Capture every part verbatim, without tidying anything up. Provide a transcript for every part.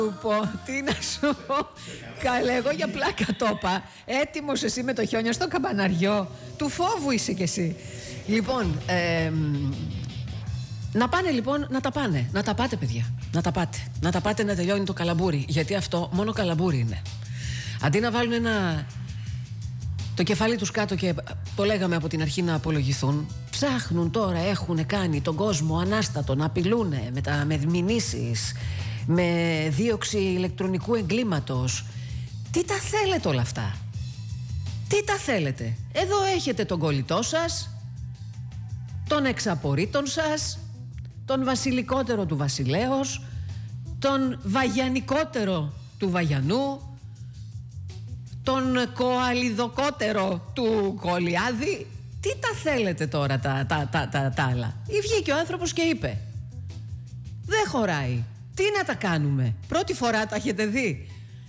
σου πω, τι να σου πω. Καλέ, εγώ για πλάκα το είπα. Έτοιμος εσύ με το χιόνια στο καμπαναριό. Του φόβου είσαι κι εσύ. Λοιπόν, ε, να πάνε λοιπόν, να τα πάνε. Να τα πάτε, παιδιά. Να τα πάτε. Να τα πάτε να τελειώνει το καλαμπούρι. Γιατί αυτό μόνο καλαμπούρι είναι. Αντί να βάλουν ένα... το κεφάλι τους κάτω και το λέγαμε από την αρχή να απολογηθούν, ψάχνουν τώρα, έχουν κάνει τον κόσμο ανάστατο να απειλούνε με, τα, με μηνύσεις, με δίωξη ηλεκτρονικού εγκλήματος. Τι τα θέλετε όλα αυτά? Τι τα θέλετε? Εδώ έχετε τον κολλητό σας, τον εξαπορρίτων σας, τον βασιλικότερο του βασιλέως, τον βαγιανικότερο του βαγιανού, τον κοαλιδοκότερο του Κολιάδη. Τι τα θέλετε τώρα τα, τα, τα, τα, τα άλλα? Ή βγήκε ο άνθρωπος και είπε δεν χωράει. Τι να τα κάνουμε? Πρώτη φορά τα έχετε δει?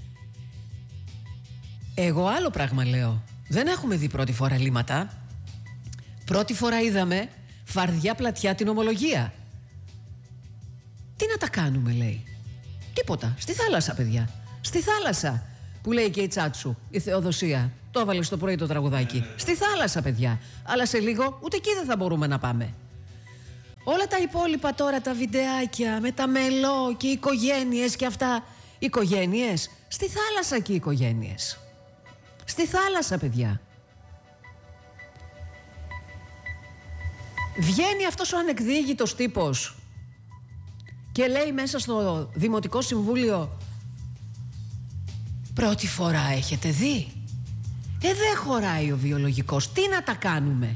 Εγώ άλλο πράγμα λέω. Δεν έχουμε δει πρώτη φορά λύματα. Πρώτη φορά είδαμε φαρδιά πλατιά την ομολογία. Τι να τα κάνουμε, λέει? Τίποτα. Στη θάλασσα, παιδιά. Στη θάλασσα, που λέει και η Τσάτσου, η Θεοδοσία. Το έβαλε στο πρωί το τραγουδάκι. Στη θάλασσα, παιδιά. Αλλά σε λίγο ούτε εκεί δεν θα μπορούμε να πάμε. Όλα τα υπόλοιπα τώρα, τα βιντεάκια με τα μελό και οι οικογένειες και αυτά. Οικογένειες. Στη θάλασσα και οι οικογένειες. Στη θάλασσα, παιδιά. Βγαίνει αυτός ο ανεκδίγητος τύπος και λέει μέσα στο Δημοτικό Συμβούλιο πρώτη φορά έχετε δει? Ε, δεν χωράει ο βιολογικός. Τι να τα κάνουμε?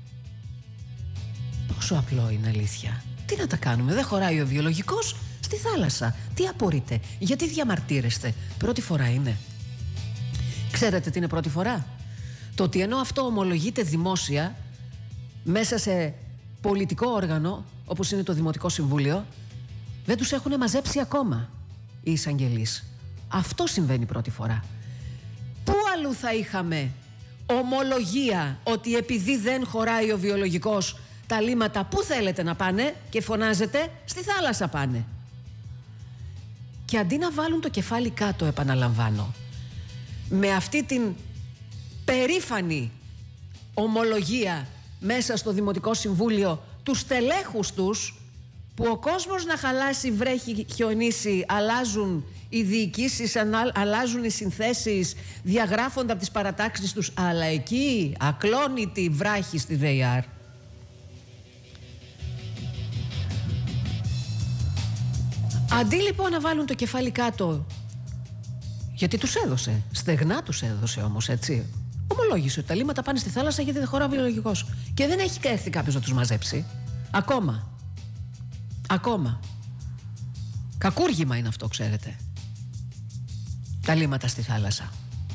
Πόσο απλό είναι, αλήθεια. Τι να τα κάνουμε? Δεν χωράει ο βιολογικός στη θάλασσα. Τι απορείτε? Γιατί διαμαρτύρεστε? Πρώτη φορά είναι. Ξέρετε τι είναι πρώτη φορά? Το ότι ενώ αυτό ομολογείται δημόσια μέσα σε πολιτικό όργανο όπως είναι το Δημοτικό Συμβούλιο, δεν τους έχουν μαζέψει ακόμα οι εισαγγελείς. Αυτό συμβαίνει πρώτη φορά. Πού αλλού θα είχαμε ομολογία ότι επειδή δεν χωράει ο βιολογικός, τα λύματα πού θέλετε να πάνε? Και φωνάζετε στη θάλασσα πάνε. Και αντί να βάλουν το κεφάλι κάτω, επαναλαμβάνω, με αυτή την περήφανη ομολογία μέσα στο Δημοτικό Συμβούλιο τους τελέχους τους, που ο κόσμος να χαλάσει, βρέχει, χιονίσει, αλλάζουν οι διοικήσεις, αλλάζουν οι συνθέσεις, διαγράφονται από τις παρατάξεις τους, αλλά εκεί ακλόνητη βράχη στη ΔΕΙΑΡ. Αντί λοιπόν να βάλουν το κεφάλι κάτω, γιατί τους έδωσε, στεγνά τους έδωσε όμως, έτσι. Ομολόγησε ότι τα λύματα πάνε στη θάλασσα γιατί δεν χωράει βιολογικός. Και δεν έχει έρθει κάποιος να τους μαζέψει. Ακόμα. Ακόμα. Κακούργημα είναι αυτό, ξέρετε. Τα λύματα στη θάλασσα.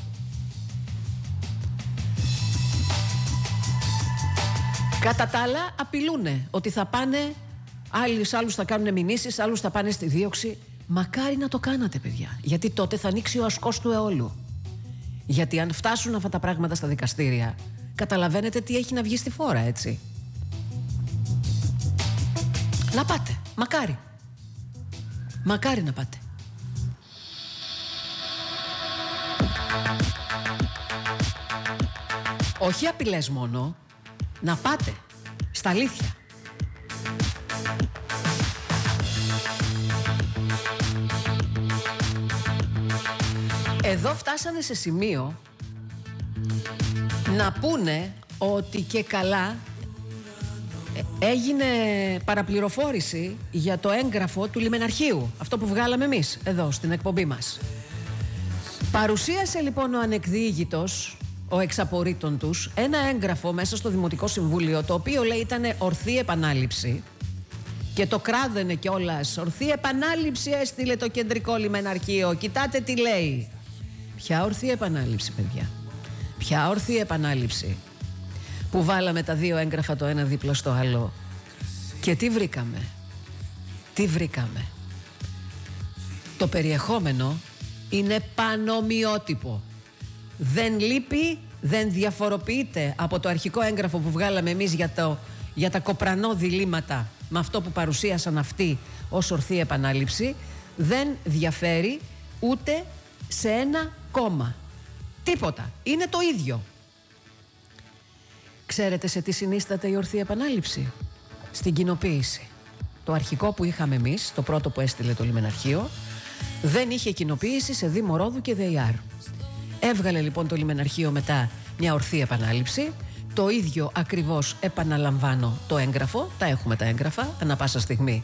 Κατά τα άλλα απειλούνε ότι θα πάνε, άλλους, άλλους θα κάνουν μηνύσεις, άλλους θα πάνε στη δίωξη. Μακάρι να το κάνατε, παιδιά. Γιατί τότε θα ανοίξει ο ασκός του αιώλου. Γιατί αν φτάσουν αυτά τα πράγματα στα δικαστήρια, καταλαβαίνετε τι έχει να βγει στη φόρα, έτσι. Να πάτε, μακάρι. Μακάρι να πάτε. Όχι απειλές μόνο, να πάτε στα αλήθεια. Εδώ φτάσανε σε σημείο να πούνε ότι και καλά έγινε παραπληροφόρηση για το έγγραφο του λιμεναρχείου, αυτό που βγάλαμε εμείς εδώ στην εκπομπή μας. Παρουσίασε λοιπόν ο ανεκδίγητος, ο εξαπορρίτων τους, ένα έγγραφο μέσα στο Δημοτικό Συμβούλιο, το οποίο λέει ήταν ορθή επανάληψη και το κράδαινε κιόλας. Ορθή επανάληψη έστειλε το κεντρικό λιμεναρχείο. Κοιτάτε τι λέει. Ποια ορθή επανάληψη, παιδιά? Ποια ορθή επανάληψη? Που βάλαμε τα δύο έγγραφα το ένα δίπλα στο άλλο. Και τι βρήκαμε? Τι βρήκαμε? Το περιεχόμενο είναι πανομοιότυπο. Δεν λείπει, δεν διαφοροποιείται από το αρχικό έγγραφο που βγάλαμε εμείς για, το, για τα κοπρανό διλήμματα με αυτό που παρουσίασαν αυτοί ως ορθή επανάληψη. δεν διαφέρει ούτε σε ένα κόμμα. Τίποτα. Είναι το ίδιο. Ξέρετε σε τι συνίσταται η ορθή επανάληψη? Στην κοινοποίηση. Το αρχικό που είχαμε εμείς, το πρώτο που έστειλε το Λιμεναρχείο, δεν είχε κοινοποίηση σε Δήμο Ρόδου και ΔΕΙΑΡ. Έβγαλε λοιπόν το Λιμεναρχείο μετά μια ορθή επανάληψη. Το ίδιο ακριβώς, επαναλαμβάνω, το έγγραφο. Τα έχουμε τα έγγραφα, ανά πάσα στιγμή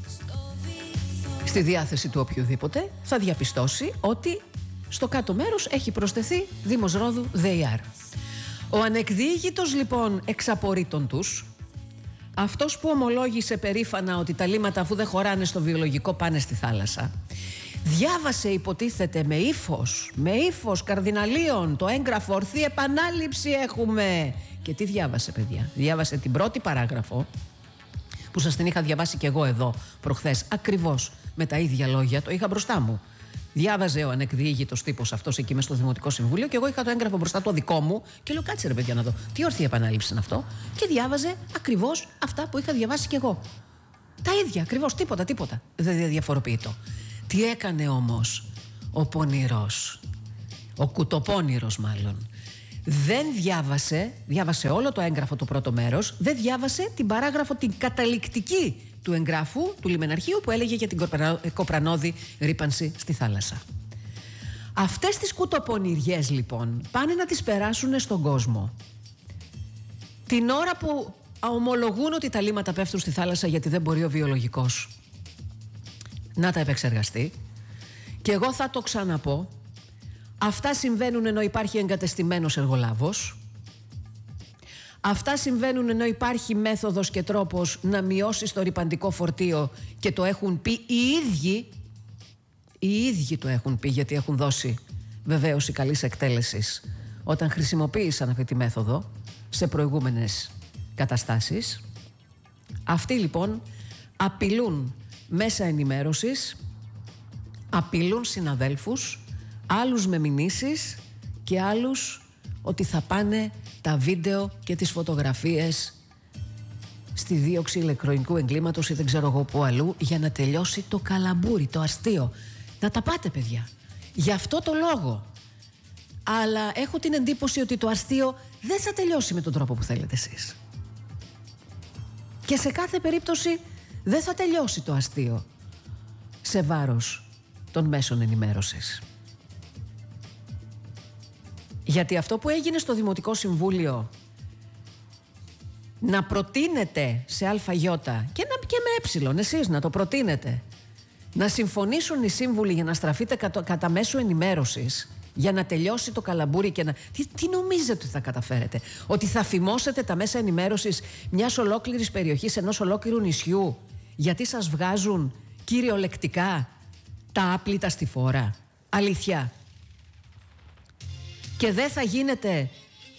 στη διάθεση του οποιοδήποτε. Θα διαπιστώσει ότι στο κάτω μέρος έχει προσθεθεί Δήμος Ρόδου ΔΕΙΑΡ. Ο ανεκδίγητος λοιπόν εξαπορρίτων τους, αυτός που ομολόγησε περήφανα ότι τα λίμματα αφού δεν χωράνε στο βιολογικό πάνε στη θάλασσα, διάβασε, υποτίθεται, με ύφος, με ύφος καρδιναλίων το έγγραφο ορθή επανάληψη έχουμε. Και τι διάβασε, παιδιά? Διάβασε την πρώτη παράγραφο, που σας την είχα διαβάσει και εγώ εδώ προχθές, ακριβώς με τα ίδια λόγια, το είχα μπροστά μου. Διάβαζε ο ανεκδιήγητος τύπος αυτός εκεί μες στο Δημοτικό Συμβούλιο και εγώ είχα το έγγραφο μπροστά το δικό μου και λέω κάτσε ρε παιδιά να δω τι ορθή επανάληψη είναι αυτό, και διάβαζε ακριβώς αυτά που είχα διαβάσει κι εγώ. Τα ίδια, ακριβώς, τίποτα, τίποτα. Δεν διαφοροποιείτο. Τι έκανε όμως ο πονηρός, ο κουτοπώνηρος μάλλον? Δεν διάβασε, διάβασε όλο το έγγραφο το πρώτο μέρος, δεν διάβασε την παράγραφο την καταληκτική του εγγράφου του Λιμεναρχείου που έλεγε για την κοπρανώδη ρύπανση στη θάλασσα. Αυτές τις κουτοπονηριές λοιπόν πάνε να τις περάσουν στον κόσμο. Την ώρα που ομολογούν ότι τα λίμματα πέφτουν στη θάλασσα γιατί δεν μπορεί ο βιολογικός να τα επεξεργαστεί. Και εγώ θα το ξαναπώ, αυτά συμβαίνουν ενώ υπάρχει εγκατεστημένος εργολάβος. Αυτά συμβαίνουν ενώ υπάρχει μέθοδος και τρόπος να μειώσεις το ρυπαντικό φορτίο και το έχουν πει οι ίδιοι, οι ίδιοι το έχουν πει γιατί έχουν δώσει βεβαίωση καλής εκτέλεσης όταν χρησιμοποίησαν αυτή τη μέθοδο σε προηγούμενες καταστάσεις. Αυτοί λοιπόν απειλούν μέσα ενημέρωσης, απειλούν συναδέλφους, άλλους με μηνύσεις και άλλους ότι θα πάνε τα βίντεο και τις φωτογραφίες στη δίωξη ηλεκτρονικού εγκλήματος ή δεν ξέρω εγώ που αλλού για να τελειώσει το καλαμπούρι, το αστείο. Να τα πάτε παιδιά. Γι' αυτό το λόγο. Αλλά έχω την εντύπωση ότι το αστείο δεν θα τελειώσει με τον τρόπο που θέλετε εσείς. Και σε κάθε περίπτωση δεν θα τελειώσει το αστείο σε βάρος των μέσων ενημέρωσης. Γιατί αυτό που έγινε στο Δημοτικό Συμβούλιο να προτείνετε σε ΑΙ και, να, και με ε, εσείς να το προτείνετε, να συμφωνήσουν οι σύμβουλοι για να στραφείτε κατα, κατά μέσο ενημέρωσης για να τελειώσει το καλαμπούρι και να... Τι, τι νομίζετε ότι θα καταφέρετε? Ότι θα φημώσετε τα μέσα ενημέρωσης μιας ολόκληρης περιοχής, ενός ολόκληρου νησιού, γιατί σας βγάζουν κυριολεκτικά τα άπλυτα στη φόρα? Αλήθεια. Και δεν θα γίνετε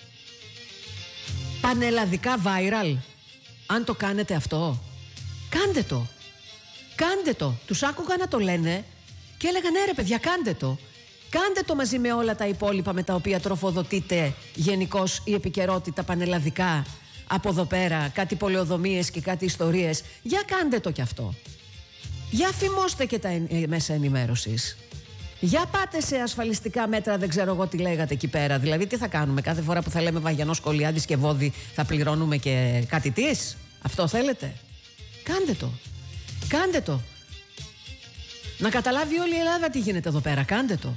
πανελλαδικά viral αν το κάνετε αυτό? Κάντε το. Κάντε το. Τους άκουγα να το λένε και έλεγαν ναι ρε παιδιά, κάντε το. Κάντε το μαζί με όλα τα υπόλοιπα με τα οποία τροφοδοτείτε γενικώς η επικαιρότητα πανελλαδικά από εδώ πέρα, κάτι πολεοδομίες και κάτι ιστορίες. Για κάντε το κι αυτό. Για φημώστε και τα μέσα ενημέρωσης. Για πάτε σε ασφαλιστικά μέτρα, δεν ξέρω εγώ τι λέγατε εκεί πέρα. Δηλαδή τι θα κάνουμε κάθε φορά που θα λέμε Βαγιανός, Κολιάδης και Βόδι θα πληρώνουμε και κάτι της? Αυτό θέλετε? Κάντε το. Κάντε το. Να καταλάβει όλη η Ελλάδα τι γίνεται εδώ πέρα. Κάντε το.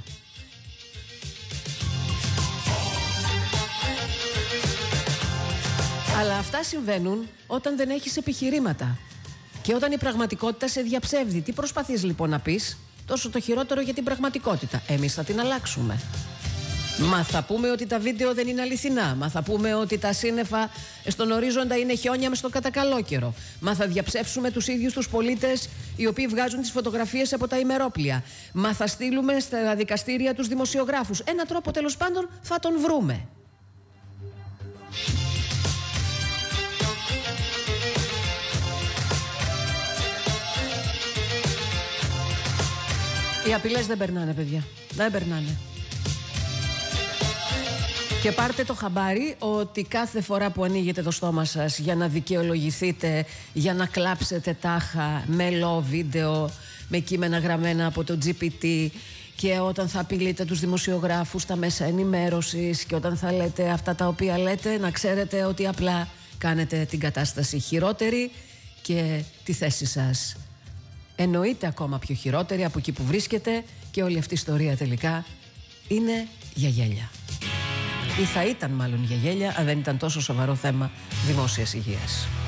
Αλλά αυτά συμβαίνουν όταν δεν έχεις επιχειρήματα και όταν η πραγματικότητα σε διαψεύδει. Τι προσπαθείς λοιπόν να πεις? Τόσο το χειρότερο για την πραγματικότητα. Εμείς θα την αλλάξουμε. Μα θα πούμε ότι τα βίντεο δεν είναι αληθινά. Μα θα πούμε ότι τα σύννεφα στον ορίζοντα είναι χιόνια μες στο κατακαλόκαιρο. Μα θα διαψεύσουμε τους ίδιους τους πολίτες οι οποίοι βγάζουν τις φωτογραφίες από τα ημερόπλια. Μα θα στείλουμε στα δικαστήρια τους δημοσιογράφους. Ένα τρόπο τέλος πάντων θα τον βρούμε. Οι απειλές δεν περνάνε, παιδιά. Δεν περνάνε. Και πάρτε το χαμπάρι ότι κάθε φορά που ανοίγετε το στόμα σας για να δικαιολογηθείτε, για να κλάψετε τάχα με λό βίντεο, με κείμενα γραμμένα από το τζι πι τι, και όταν θα απειλείτε τους δημοσιογράφους στα μέσα ενημέρωσης και όταν θα λέτε αυτά τα οποία λέτε, να ξέρετε ότι απλά κάνετε την κατάσταση χειρότερη και τη θέση σας εννοείται ακόμα πιο χειρότερη από εκεί που βρίσκεται, και όλη αυτή η ιστορία τελικά είναι για γέλια. Ή θα ήταν μάλλον για γέλια αν δεν ήταν τόσο σοβαρό θέμα δημόσιας υγείας.